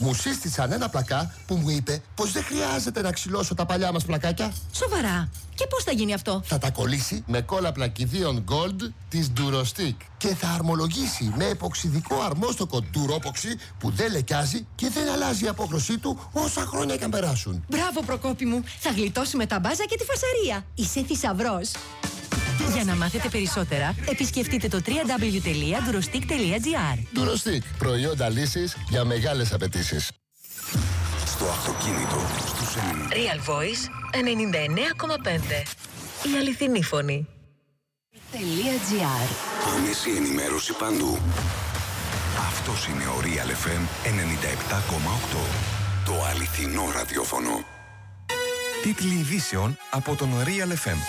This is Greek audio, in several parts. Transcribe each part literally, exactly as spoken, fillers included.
Μου σύστησαν ένα πλακά που μου είπε πως δεν χρειάζεται να ξυλώσω τα παλιά μας πλακάκια. Σοβαρά? Και πώς θα γίνει αυτό? Θα τα κολλήσει με κόλλα πλακιδίων Gold της Durostick και θα αρμολογήσει με εποξιδικό αρμόστοκο Duropoxy που δεν λεκιάζει και δεν αλλάζει η απόχρωσή του όσα χρόνια και αν περάσουν. Μπράβο, Προκόπη μου! Θα γλιτώσουμε τα μπάζα και τη φασαρία. Είσαι θησαυρός. Για να μάθετε περισσότερα, επισκεφτείτε το double-u double-u double-u τελεία durostick τελεία gr. Durostick, προϊόντα λύσης για μεγάλες απαιτήσεις. Στο αυτοκίνητο, στους ενενήντα. Real Voice ενενήντα εννέα κόμμα πέντε. Η αληθινή φωνή. .gr. Άμεση ενημέρωση παντού. Αυτός είναι ο Real εφ εμ ενενήντα επτά κόμμα οκτώ. Το αληθινό ραδιόφωνο. Τίτλοι ειδήσεων από τον Real εφ εμ.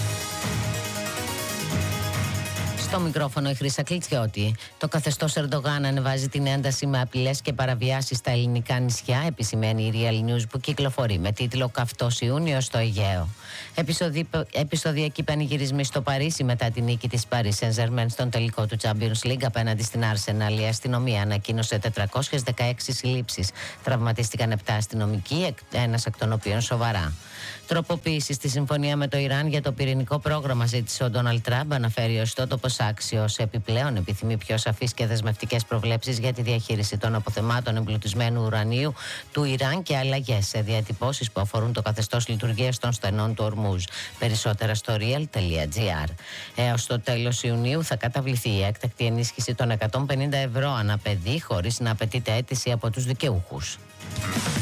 Στο μικρόφωνο η Χρύσα Κλιτσιώτη. Το καθεστώς Ερντογάν ανεβάζει την ένταση με απειλές και παραβιάσεις στα ελληνικά νησιά, επισημαίνει η Real News που κυκλοφορεί με τίτλο «Καυτός Ιούνιος στο Αιγαίο». Επεισοδι... Επεισοδιακοί πανηγυρισμοί στο Παρίσι μετά την νίκη της Paris Saint-Germain στον τελικό του Champions League απέναντι στην Arsenal. Η αστυνομία ανακοίνωσε τετρακόσιες δεκαέξι συλλήψεις. Τραυματίστηκαν επτά αστυνομικοί, ένας εκ των οποίων σοβαρά. Τροποποίηση στη συμφωνία με το Ιράν για το πυρηνικό πρόγραμμα ζήτησε ο Ντόναλντ Τραμπ, αναφέρει ο ιστότοπος Axios. Επιπλέον, επιθυμεί πιο σαφείς και δεσμευτικές προβλέψεις για τη διαχείριση των αποθεμάτων εμπλουτισμένου ουρανίου του Ιράν και αλλαγές σε διατυπώσεις που αφορούν το καθεστώς λειτουργίας των στενών του Ορμούζ. Περισσότερα στο real τελεία gr. Έως το τέλος Ιουνίου θα καταβληθεί η έκτακτη ενίσχυση των εκατόν πενήντα ευρώ ανά παιδί, χωρίς να απαιτείται αίτηση από τους δικαιούχους.